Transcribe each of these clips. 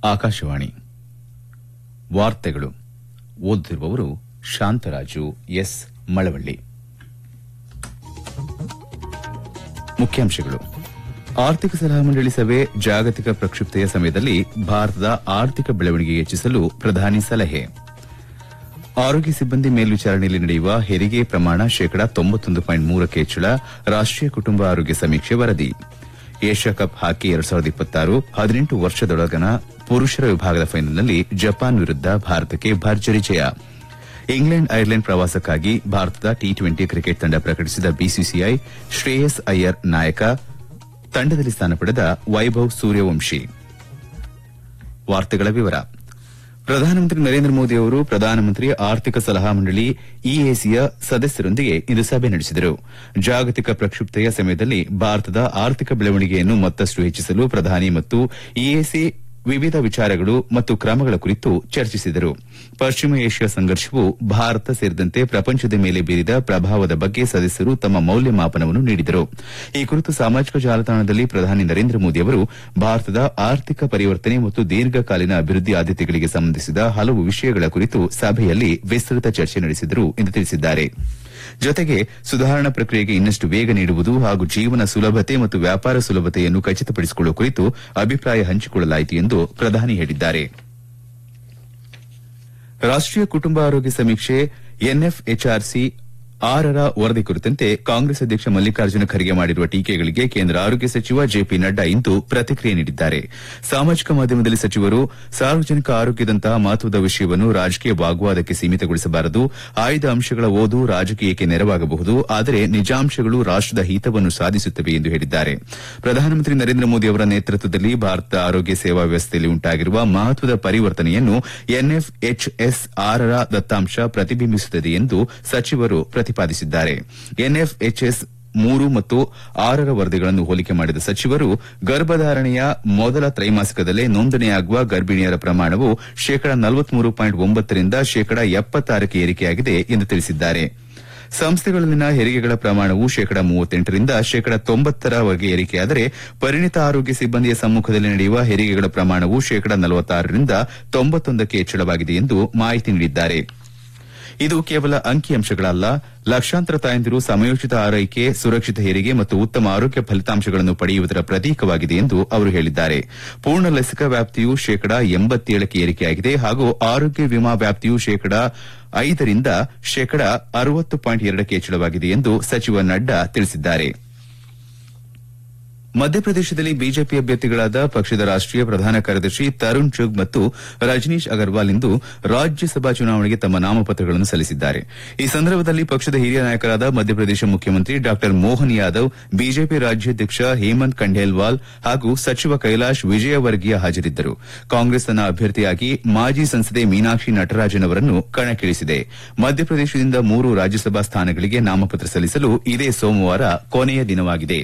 ಆಕಾಶವಾಣಿ ವಾರ್ತೆಗಳು ಓದುತ್ತಿರುವವರು ಶಾಂತರಾಜು ಎಸ್ ಮಳವಳ್ಳಿ. ಮುಖ್ಯಾಂಶಗಳು: ಆರ್ಥಿಕ ಸಲಹಾ ಮಂಡಳಿ ಸಭೆ, ಜಾಗತಿಕ ಪ್ರಕ್ಷುಬ್ಧತೆಯ ಸಮಯದಲ್ಲಿ ಭಾರತದ ಆರ್ಥಿಕ ಬೆಳವಣಿಗೆ ಹೆಚ್ಚಿಸಲು ಪ್ರಧಾನಿ ಸಲಹೆ. ಆರೋಗ್ಯ ಸಿಬ್ಬಂದಿ ಮೇಲ್ವಿಚಾರಣೆಯಲ್ಲಿ ನಡೆಯುವ ಹೆರಿಗೆ ಪ್ರಮಾಣ 91.3% ಹೆಚ್ಚಳ, ರಾಷ್ಟೀಯ ಕುಟುಂಬ ಆರೋಗ್ಯ ಸಮೀಕ್ಷೆ ವರದಿ. ಏಷ್ಯಾ ಕಪ್ ಹಾಕಿ 2026 18 ವರ್ಷದೊಳಗನ ಪುರುಷರ ವಿಭಾಗದ ಫೈನಲ್ನಲ್ಲಿ ಜಪಾನ್ ವಿರುದ್ಧ ಭಾರತಕ್ಕೆ ಭರ್ಜರಿ ಜಯ. ಇಂಗ್ಲೆಂಡ್ ಐರ್ಲೆಂಡ್ ಪ್ರವಾಸಕ್ಕಾಗಿ ಭಾರತದ ಟಿ20 ಕ್ರಿಕೆಟ್ ತಂಡ ಪ್ರಕಟಿಸಿದ ಬಿಸಿಸಿಐ, ಶ್ರೇಯಸ್ ಅಯ್ಯರ್ ನಾಯಕ, ತಂಡದಲ್ಲಿ ಸ್ಥಾನ ಪಡೆದ ವೈಭವ್ ಸೂರ್ಯವಂಶಿ. ಪ್ರಧಾನಮಂತ್ರಿ ನರೇಂದ್ರ ಮೋದಿ ಅವರು ಪ್ರಧಾನಮಂತ್ರಿ ಆರ್ಥಿಕ ಸಲಹಾ ಮಂಡಳಿ ಇಎಸಿಯ ಸದಸ್ಯರೊಂದಿಗೆ ಇಂದು ಸಭೆ ನಡೆಸಿದರು. ಜಾಗತಿಕ ಪ್ರಕ್ಷುಬ್ಧತೆಯ ಸಮಯದಲ್ಲಿ ಭಾರತದ ಆರ್ಥಿಕ ಬೆಳವಣಿಗೆಯನ್ನು ಮತ್ತಷ್ಟು ಹೆಚ್ಚಿಸಲು ಪ್ರಧಾನಿ ಮತ್ತು ಇಎಸಿ ವಿವಿಧ ವಿಚಾರಗಳು ಮತ್ತು ಕ್ರಮಗಳ ಕುರಿತು ಚರ್ಚಿಸಿದರು. ಪಶ್ಚಿಮ ಏಷ್ಯಾ ಸಂಘರ್ಷವು ಭಾರತ ಸೇರಿದಂತೆ ಪ್ರಪಂಚದ ಮೇಲೆ ಬೀರಿದ ಪ್ರಭಾವದ ಬಗ್ಗೆ ಸದಸ್ಯರು ತಮ್ಮ ಮೌಲ್ಯಮಾಪನವನ್ನು ನೀಡಿದರು. ಈ ಕುರಿತು ಸಾಮಾಜಿಕ ಜಾಲತಾಣದಲ್ಲಿ ಪ್ರಧಾನಿ ನರೇಂದ್ರ ಮೋದಿ ಅವರು ಭಾರತದ ಆರ್ಥಿಕ ಪರಿವರ್ತನೆ ಮತ್ತು ದೀರ್ಘಕಾಲೀನ ಅಭಿವೃದ್ಧಿ ಆದ್ಯತೆಗಳಿಗೆ ಸಂಬಂಧಿಸಿದ ಹಲವು ವಿಷಯಗಳ ಕುರಿತು ಸಭೆಯಲ್ಲಿ ವಿಸ್ತೃತ ಚರ್ಚೆ ನಡೆಸಿದರು ಎಂದು ತಿಳಿಸಿದ್ದಾರೆ. ಜೊತೆಗೆ ಸುಧಾರಣಾ ಪ್ರಕ್ರಿಯೆಗೆ ಇನ್ನಷ್ಟು ವೇಗ ನೀಡುವುದು ಹಾಗೂ ಜೀವನ ಸುಲಭತೆ ಮತ್ತು ವ್ಯಾಪಾರ ಸುಲಭತೆಯನ್ನು ಖಚಿತಪಡಿಸಿಕೊಳ್ಳುವ ಕುರಿತು ಅಭಿಪ್ರಾಯ ಹಂಚಿಕೊಳ್ಳಲಾಯಿತು ಎಂದು ಪ್ರಧಾನಿ ಹೇಳಿದ್ದಾರೆ. ರಾಷ್ಟೀಯ ಕುಟುಂಬ ಆರೋಗ್ಯ ಸಮೀಕ್ಷೆ ಎನ್ಎಫ್ಎಚ್ಆರ್ಸಿ 6ರ ವರದಿ ಕುರಿತಂತೆ ಕಾಂಗ್ರೆಸ್ ಅಧ್ಯಕ್ಷ ಮಲ್ಲಿಕಾರ್ಜುನ ಖರ್ಗೆ ಮಾಡಿರುವ ಟೀಕೆಗಳಿಗೆ ಕೇಂದ್ರ ಆರೋಗ್ಯ ಸಚಿವ ಜೆಪಿ ನಡ್ಡಾ ಇಂದು ಪ್ರತಿಕ್ರಿಯೆ ನೀಡಿದ್ದಾರೆ. ಸಾಮಾಜಿಕ ಮಾಧ್ಯಮದಲ್ಲಿ ಸಚಿವರು ಸಾರ್ವಜನಿಕ ಆರೋಗ್ಯದಂತಹ ಮಹತ್ವದ ವಿಷಯವನ್ನು ರಾಜಕೀಯ ವಾಗ್ವಾದಕ್ಕೆ ಸೀಮಿತಗೊಳಿಸಬಾರದು. ಆಯ್ದ ಅಂಶಗಳ ಓದು ರಾಜಕೀಯಕ್ಕೆ ನೆರವಾಗಬಹುದು, ಆದರೆ ನಿಜಾಂಶಗಳು ರಾಷ್ಟದ ಹಿತವನ್ನು ಸಾಧಿಸುತ್ತವೆ ಎಂದು ಹೇಳಿದ್ದಾರೆ. ಪ್ರಧಾನಮಂತ್ರಿ ನರೇಂದ್ರ ಮೋದಿ ಅವರ ನೇತೃತ್ವದಲ್ಲಿ ಭಾರತದ ಆರೋಗ್ಯ ಸೇವಾ ವ್ಯವಸ್ಥೆಯಲ್ಲಿ ಉಂಟಾಗಿರುವ ಮಹತ್ವದ ಪರಿವರ್ತನೆಯನ್ನು ಎನ್ಎಫ್ಎಚ್ಎಸ್ 6ರ ದತ್ತಾಂಶ ಪ್ರತಿಬಿಂಬಿಸುತ್ತದೆ ಎಂದು ಸಚಿವರು ಪ್ರತಿಪಾದಿಸಿದ್ದಾರೆ. ಎನ್ಎಫ್ಎಚ್ಎಸ್ 3 ಮತ್ತು 6ರ ವರದಿಗಳನ್ನು ಹೋಲಿಕೆ ಮಾಡಿದ ಸಚಿವರು ಗರ್ಭಧಾರಣೆಯ ಮೊದಲ ತ್ರೈಮಾಸಿಕದಲ್ಲೇ ನೋಂದಣಿಯಾಗುವ ಗರ್ಭಿಣಿಯರ ಪ್ರಮಾಣವು 43.9 ರಿಂದ 76ಕ್ಕೆ ಏರಿಕೆಯಾಗಿದೆ ಎಂದು ತಿಳಿಸಿದ್ದಾರೆ. ಸಂಸ್ಥೆಗಳಲ್ಲಿನ ಹೆರಿಗೆಗಳ ಪ್ರಮಾಣವು 38 ರಿಂದ 90ರವರೆಗೆ ಏರಿಕೆಯಾದರೆ, ಪರಿಣಿತ ಆರೋಗ್ಯ ಸಿಬ್ಬಂದಿಯ ಸಮ್ಮುಖದಲ್ಲಿ ನಡೆಯುವ ಹೆರಿಗೆಗಳ ಪ್ರಮಾಣವು 46 ರಿಂದ 91ಕ್ಕೆ ಹೆಚ್ಚಳವಾಗಿದೆ ಎಂದು ಮಾಹಿತಿ ನೀಡಿದ್ದಾರೆ. ಇದು ಕೇವಲ ಅಂಕಿಅಂಶಗಳಲ್ಲ, ಲಕ್ಷಾಂತರ ತಾಯಂದಿರು ಸಮಯೋಚಿತ ಆರೈಕೆ, ಸುರಕ್ಷಿತ ಹೆರಿಗೆ ಮತ್ತು ಉತ್ತಮ ಆರೋಗ್ಯ ಫಲಿತಾಂಶಗಳನ್ನು ಪಡೆಯುವುದರ ಪ್ರತೀಕವಾಗಿದೆ ಎಂದು ಅವರು ಹೇಳಿದ್ದಾರೆ. ಪೂರ್ಣ ಲಸಿಕಾ ವ್ಯಾಪ್ತಿಯು 87ಕ್ಕೆ ಏರಿಕೆಯಾಗಿದೆ ಹಾಗೂ ಆರೋಗ್ಯ ವಿಮಾ ವ್ಯಾಪ್ತಿಯು 5 ರಿಂದ 60.2ಕ್ಕೆ ಹೆಚ್ಚಳವಾಗಿದೆ ಎಂದು ಸಚಿವ ನಡ್ಡಾ ತಿಳಿಸಿದ್ದಾರೆ. ಮಧ್ಯಪ್ರದೇಶದಲ್ಲಿ ಬಿಜೆಪಿ ಅಭ್ಯರ್ಥಿಗಳಾದ ಪಕ್ಷದ ರಾಷ್ಟೀಯ ಪ್ರಧಾನ ಕಾರ್ಯದರ್ಶಿ ತರುಣ್ ಚುಗ್ ಮತ್ತು ರಜನೀಶ್ ಅಗರ್ವಾಲ್ ಇಂದು ರಾಜ್ಯಸಭಾ ಚುನಾವಣೆಗೆ ತಮ್ಮ ನಾಮಪತ್ರಗಳನ್ನು ಸಲ್ಲಿಸಿದ್ದಾರೆ. ಈ ಸಂದರ್ಭದಲ್ಲಿ ಪಕ್ಷದ ಹಿರಿಯ ನಾಯಕರಾದ ಮಧ್ಯಪ್ರದೇಶ ಮುಖ್ಯಮಂತ್ರಿ ಡಾ ಮೋಹನ್ ಯಾದವ್, ಬಿಜೆಪಿ ರಾಜ್ಯಾಧ್ಯಕ್ಷ ಹೇಮಂತ್ ಖಂಡೇಲ್ವಾಲ್ ಹಾಗೂ ಸಚಿವ ಕೈಲಾಶ್ ವಿಜಯವರ್ಗಿಯ ಹಾಜರಿದ್ದರು. ಕಾಂಗ್ರೆಸ್ ತನ್ನ ಅಭ್ಯರ್ಥಿಯಾಗಿ ಮಾಜಿ ಸಂಸದೆ ಮೀನಾಕ್ಷಿ ನಟರಾಜನ್ ಅವರನ್ನು ಕಣಕ್ಕಿಳಿಸಿದೆ. ಮಧ್ಯಪ್ರದೇಶದಿಂದ 3 ರಾಜ್ಯಸಭಾ ಸ್ಥಾನಗಳಿಗೆ ನಾಮಪತ್ರ ಸಲ್ಲಿಸಲು ಇದೇ ಸೋಮವಾರ ಕೊನೆಯ ದಿನವಾಗಿದೆ.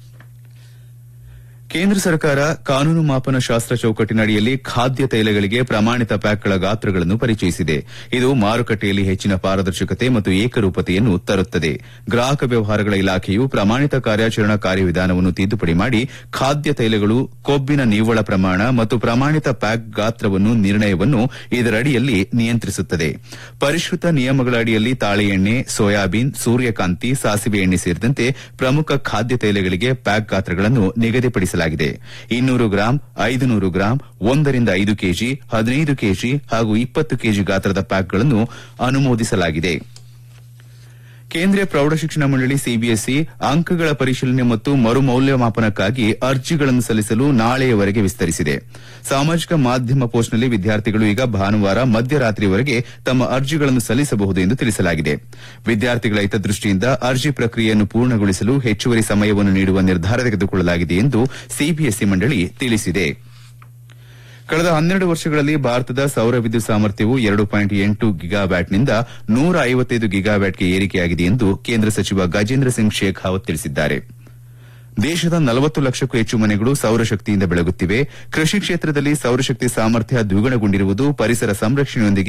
ಕೇಂದ್ರ ಸರ್ಕಾರ ಕಾನೂನು ಮಾಪನ ಶಾಸ್ತ್ರ ಚೌಕಟ್ಟಿನ ಅಡಿಯಲ್ಲಿ ಖಾದ್ಯ ತೈಲಗಳಿಗೆ ಪ್ರಮಾಣಿತ ಪ್ಯಾಕ್ಗಳ ಗಾತ್ರಗಳನ್ನು ಪರಿಚಯಿಸಿದೆ. ಇದು ಮಾರುಕಟ್ಟೆಯಲ್ಲಿ ಹೆಚ್ಚಿನ ಪಾರದರ್ಶಕತೆ ಮತ್ತು ಏಕರೂಪತೆಯನ್ನು ತರುತ್ತದೆ. ಗ್ರಾಹಕ ವ್ಯವಹಾರಗಳ ಇಲಾಖೆಯು ಪ್ರಮಾಣಿತ ಕಾರ್ಯಾಚರಣಾ ಕಾರ್ಯವಿಧಾನವನ್ನು ತಿದ್ದುಪಡಿ ಮಾಡಿ ಖಾದ್ಯ ತೈಲಗಳು, ಕೊಬ್ಬಿನ ನಿವ್ವಳ ಪ್ರಮಾಣ ಮತ್ತು ಪ್ರಮಾಣಿತ ಪ್ಯಾಕ್ ಗಾತ್ರವನ್ನು ನಿರ್ಣಯವನ್ನು ಇದರಡಿಯಲ್ಲಿ ನಿಯಂತ್ರಿಸುತ್ತದೆ. ಪರಿಷ್ಕೃತ ನಿಯಮಗಳ ಅಡಿಯಲ್ಲಿ ತಾಳೆ ಎಣ್ಣೆ, ಸೋಯಾಬೀನ್, ಸೂರ್ಯಕಾಂತಿ, ಸಾಸಿವೆ ಎಣ್ಣೆ ಸೇರಿದಂತೆ ಪ್ರಮುಖ ಖಾದ್ಯ ತೈಲಗಳಿಗೆ ಪ್ಯಾಕ್ ಗಾತ್ರಗಳನ್ನು ನಿಗದಿಪಡಿಸಲಾಗಿದೆ. 200 ಗ್ರಾಂ, 500 ಗ್ರಾಂ, 1 ರಿಂದ 5 ಕೆಜಿ, 15 ಕೆಜಿ ಹಾಗೂ 20 ಕೆಜಿ ಗಾತ್ರದ ಪ್ಯಾಕ್ಗಳನ್ನು ಅನುಮೋದಿಸಲಾಗಿದೆ. ಕೇಂದ್ರೀಯ ಪ್ರೌಢಶಿಕ್ಷಣ ಮಂಡಳಿ ಸಿಬಿಎಸ್ಇ ಅಂಕಗಳ ಪರಿಶೀಲನೆ ಮತ್ತು ಮರುಮೌಲ್ಯಮಾಪನಕ್ಕಾಗಿ ಅರ್ಜಿಗಳನ್ನು ಸಲ್ಲಿಸಲು ನಾಳೆಯವರೆಗೆ ವಿಸ್ತರಿಸಿದೆ. ಸಾಮಾಜಿಕ ಮಾಧ್ಯಮ ಪೋಸ್ಟ್ನಲ್ಲಿ ವಿದ್ಯಾರ್ಥಿಗಳು ಈಗ ಭಾನುವಾರ ಮಧ್ಯರಾತ್ರಿವರೆಗೆ ತಮ್ಮ ಅರ್ಜಿಗಳನ್ನು ಸಲ್ಲಿಸಬಹುದು ಎಂದು ತಿಳಿಸಲಾಗಿದೆ. ವಿದ್ಯಾರ್ಥಿಗಳ ಹಿತದೃಷ್ಟಿಯಿಂದ ಅರ್ಜಿ ಪ್ರಕ್ರಿಯೆಯನ್ನು ಪೂರ್ಣಗೊಳಿಸಲು ಹೆಚ್ಚುವರಿ ಸಮಯವನ್ನು ನೀಡುವ ನಿರ್ಧಾರ ತೆಗೆದುಕೊಳ್ಳಲಾಗಿದೆ ಎಂದು ಸಿಬಿಎಸ್ಇ ಮಂಡಳಿ ತಿಳಿಸಿದೆ. ಕಳೆದ 12 ವರ್ಷಗಳಲ್ಲಿ ಭಾರತದ ಸೌರ ವಿದ್ಯುತ್ ಸಾಮರ್ಥ್ಯವು 2.8 ಗಿಗಾವ್ಯಾಟ್ನಿಂದ 155 ಗಿಗಾವ್ಯಾಟ್ಗೆ ಏರಿಕೆಯಾಗಿದೆ ಎಂದು ಕೇಂದ್ರ ಸಚಿವ ಗಜೇಂದ್ರ ಸಿಂಗ್ ಶೇಖಾವತ್ ತಿಳಿಸಿದ್ದಾರೆ. ದೇಶದ 40 ಲಕ್ಷಕ್ಕೂ ಹೆಚ್ಚು ಮನೆಗಳು ಸೌರಶಕ್ತಿಯಿಂದ ಬೆಳಗುತ್ತಿವೆ. ಕೃಷಿ ಕ್ಷೇತ್ರದಲ್ಲಿ ಸೌರಶಕ್ತಿ ಸಾಮರ್ಥ್ಯ ದ್ವಿಗುಣಗೊಂಡಿರುವುದು ಪರಿಸರ ಸಂರಕ್ಷಣೆಯೊಂದಿಗೆ